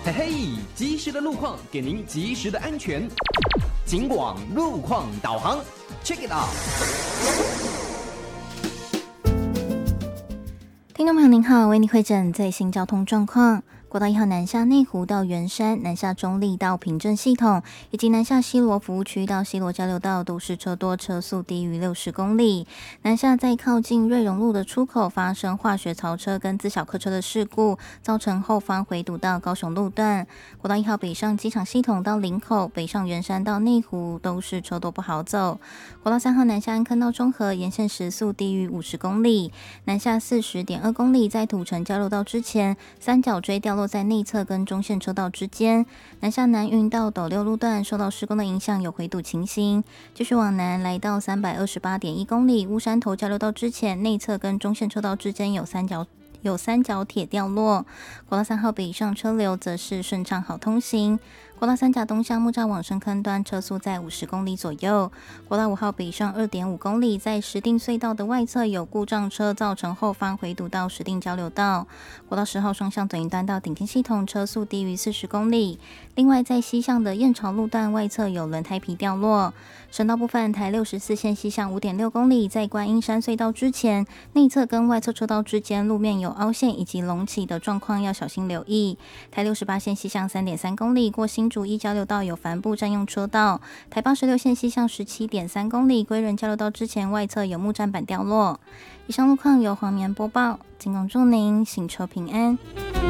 嘿嘿，及时的路况给您及时的安全。警广路况导航 ，Check it out。 听众朋友您好，为您汇诊最新交通状况。国道1号南下内湖到圆山，南下中立到平镇系统，以及南下西螺服务区到西螺交流道都是车多，车速低于60公里。南下在靠近瑞荣路的出口发生化学槽车跟自小客车的事故，造成后方回堵到高雄路段。国道1号北上机场系统到林口，北上圆山到内湖都是车多不好走。国道3号南下安坑到中和，沿线时速低于50公里，南下40.2公里，在土城交流道之前，三角锥掉落在内侧跟中线车道之间。南下南运到斗六路段受到施工的影响，有回堵情形。继续往南来到328.1公里，乌山头交流道之前，内侧跟中线车道之间有三角铁掉落。国道3号北上车流则是顺畅好通行。国道3甲东向木栅往深坑端车速在50公里左右。国道5号北上 2.5 公里，在石碇隧道的外侧有故障车，造成后方回堵到石碇交流道。国道10号双向左营端到顶天系统车速低于40公里。另外在西向的燕巢路段外侧有轮胎皮掉落。省道部分，台64线西向 5.6 公里，在观音山隧道之前，内侧跟外侧车道之间路面有凹陷以及隆起的状况，要小心留意。台68线西向 3.3 公里，过新竹一交流道有帆布占用车道。台86线西向 17.3 公里，归仁交流道之前外侧有木栈板掉落。以上路况由黄棉播报，警广祝您行车平安。